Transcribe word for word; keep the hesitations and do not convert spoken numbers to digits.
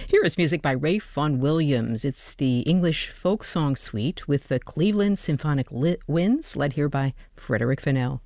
Here is music by Ralph Vaughan Williams. It's the English folk song suite with the Cleveland Symphonic Li- Winds, led here by Frederick Fennell.